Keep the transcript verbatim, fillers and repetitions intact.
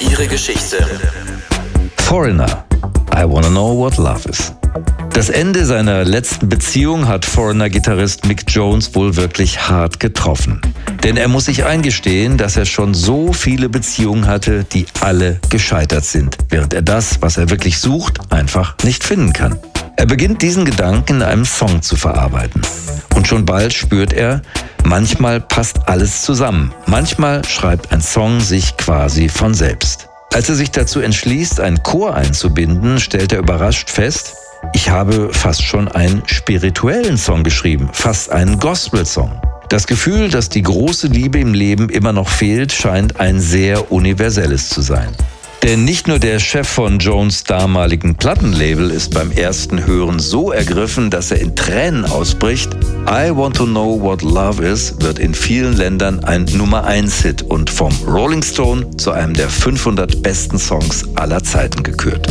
Ihre Geschichte. Foreigner. I Wanna Know What Love Is. Das Ende seiner letzten Beziehung hat Foreigner-Gitarrist Mick Jones wohl wirklich hart getroffen. Denn er muss sich eingestehen, dass er schon so viele Beziehungen hatte, die alle gescheitert sind, während er das, was er wirklich sucht, einfach nicht finden kann. Er beginnt diesen Gedanken in einem Song zu verarbeiten. Und schon bald spürt er, manchmal passt alles zusammen. Manchmal schreibt ein Song sich quasi von selbst. Als er sich dazu entschließt, einen Chor einzubinden, stellt er überrascht fest, ich habe fast schon einen spirituellen Song geschrieben, fast einen Gospel-Song. Das Gefühl, dass die große Liebe im Leben immer noch fehlt, scheint ein sehr universelles zu sein. Denn nicht nur der Chef von Jones' damaligen Plattenlabel ist beim ersten Hören so ergriffen, dass er in Tränen ausbricht. I Want to Know What Love Is wird in vielen Ländern ein Nummer eins Hit und vom Rolling Stone zu einem der fünfhundert besten Songs aller Zeiten gekürt.